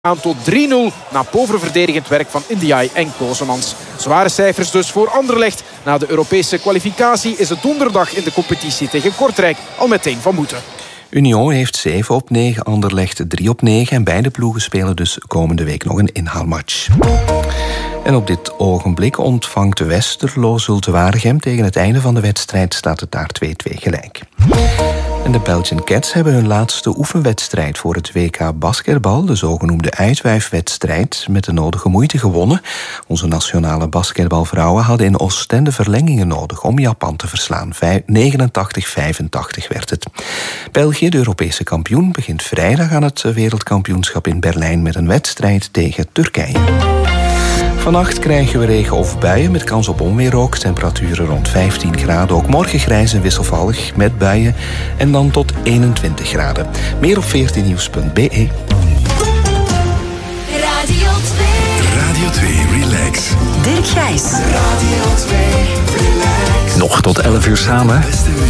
aan tot 3-0 na pover verdedigend werk van Ndiaye en Kosemans. Zware cijfers dus voor Anderlecht. Na de Europese kwalificatie is het donderdag in de competitie tegen Kortrijk al meteen van moeten. Union heeft 7-9, Anderlecht 3-9 en beide ploegen spelen dus komende week nog een inhaalmatch. En op dit ogenblik ontvangt Westerlo Zulte Waregem. Tegen het einde van de wedstrijd staat het daar 2-2 gelijk. En de Belgian Cats hebben hun laatste oefenwedstrijd voor het WK basketbal, de zogenoemde uitwijfwedstrijd, met de nodige moeite gewonnen. Onze nationale basketbalvrouwen hadden in Oostende verlengingen nodig om Japan te verslaan. 89-85 werd het. België, de Europese kampioen, begint vrijdag aan het wereldkampioenschap in Berlijn met een wedstrijd tegen Turkije. Vannacht krijgen we regen of buien met kans op onweer ook. Temperaturen rond 15 graden. Ook morgen grijs en wisselvallig met buien. En dan tot 21 graden. Meer op 14nieuws.be. Radio 2 Relax. Dirk Gijs. Radio 2 Relax. Nog tot 11 uur samen. Beste muziek.